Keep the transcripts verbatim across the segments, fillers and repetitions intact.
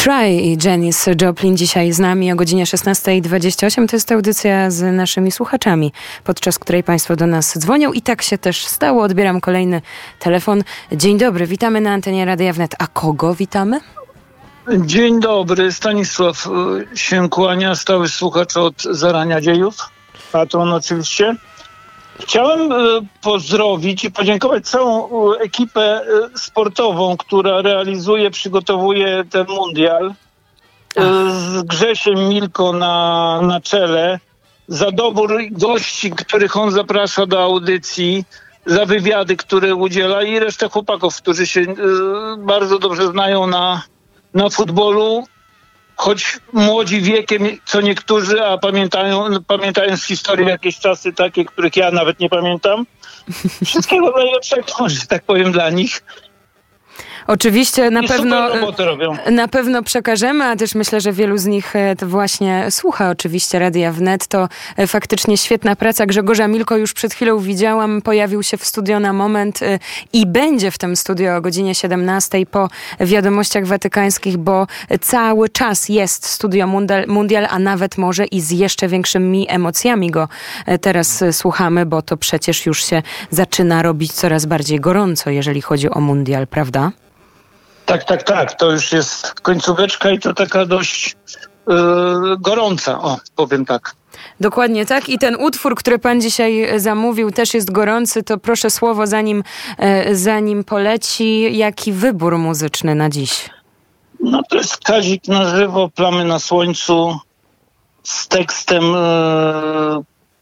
Try i Janis Joplin dzisiaj z nami o godzinie szesnasta dwadzieścia osiem. To jest audycja z naszymi słuchaczami, podczas której Państwo do nas dzwonią i tak się też stało. Odbieram kolejny telefon. Dzień dobry, witamy na antenie Radia Wnet. A kogo witamy? Dzień dobry, Stanisław się kłania, stały słuchacz od zarania dziejów, patron oczywiście. Chciałem pozdrowić i podziękować całą ekipę sportową, która realizuje, przygotowuje ten mundial. Z Grzesiem Milko na, na czele, za dobór gości, których on zaprasza do audycji, za wywiady, które udziela i resztę chłopaków, którzy się bardzo dobrze znają na, na futbolu. Choć młodzi wiekiem, co niektórzy, a pamiętają, pamiętają z historii jakieś czasy takie, których ja nawet nie pamiętam. Wszystkiego najlepszego, że tak powiem, dla nich. Oczywiście na I pewno, robią. na pewno przekażemy, a też myślę, że wielu z nich to właśnie słucha oczywiście Radia Wnet. To faktycznie świetna praca. Grzegorza Milko już przed chwilą widziałam, pojawił się w studio na moment i będzie w tym studio o godzinie siedemnastej po wiadomościach watykańskich, bo cały czas jest studio mundial, mundial, a nawet może i z jeszcze większymi emocjami go teraz słuchamy, bo to przecież już się zaczyna robić coraz bardziej gorąco, jeżeli chodzi o mundial, prawda? Tak, tak, tak. To już jest końcóweczka i to taka dość yy, gorąca, o, powiem tak. Dokładnie tak. I ten utwór, który pan dzisiaj zamówił, też jest gorący. To proszę słowo, zanim, zanim poleci, jaki wybór muzyczny na dziś? No to jest Kazik na żywo, Plamy na słońcu z tekstem... Yy,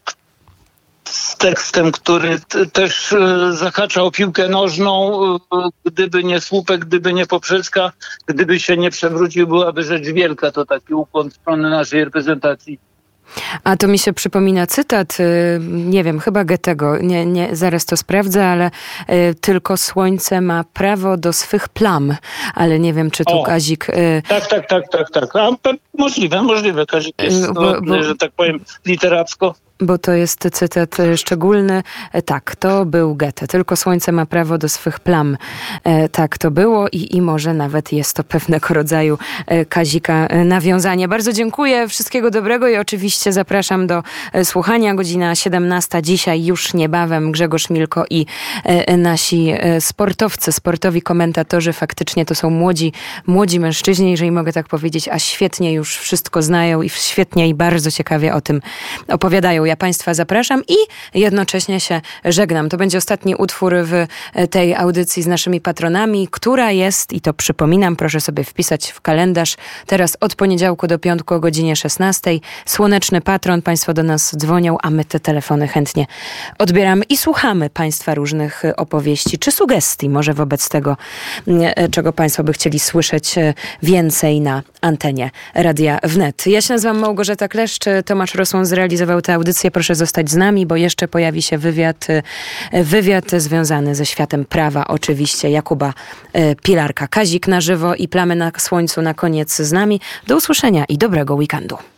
z tekstem, który t- też e, zahacza o piłkę nożną. E, gdyby nie słupek, gdyby nie poprzeczka, gdyby się nie przewrócił, byłaby rzecz wielka. To taki ukłon w stronę naszej reprezentacji. A to mi się przypomina cytat, y, nie wiem, chyba Goethego, nie, nie, zaraz to sprawdzę, ale y, tylko słońce ma prawo do swych plam, ale nie wiem, czy tu o, Kazik... Y, tak, tak, tak, tak, tak. A, możliwe, możliwe. Kazik jest, bo, no, bo, że tak powiem, literacko. Bo to jest cytat szczególny. Tak, to był Goethe. Tylko słońce ma prawo do swych plam. E, tak to było i, i może nawet jest to pewnego rodzaju e, Kazika e, nawiązanie. Bardzo dziękuję, wszystkiego dobrego i oczywiście zapraszam do e, słuchania. Godzina siedemnasta dzisiaj już niebawem. Grzegorz Milko i e, nasi e, sportowcy, sportowi komentatorzy. Faktycznie to są młodzi, młodzi mężczyźni, jeżeli mogę tak powiedzieć, a świetnie już wszystko znają i świetnie i bardzo ciekawie o tym opowiadają. Ja Państwa zapraszam i jednocześnie się żegnam. To będzie ostatni utwór w tej audycji z naszymi patronami, która jest, i to przypominam, proszę sobie wpisać w kalendarz, teraz od poniedziałku do piątku o godzinie szesnastej. Słoneczny patron, Państwo do nas dzwonią, a my te telefony chętnie odbieramy i słuchamy Państwa różnych opowieści czy sugestii, może wobec tego, czego Państwo by chcieli słyszeć więcej na antenie Radia Wnet. Ja się nazywam Małgorzata Kleszcz, Tomasz Rosłon zrealizował tę audycję. Proszę zostać z nami, bo jeszcze pojawi się wywiad, wywiad związany ze światem prawa, oczywiście Jakuba Pilarka. Kazik na żywo i Plamy na słońcu na koniec z nami. Do usłyszenia i dobrego weekendu.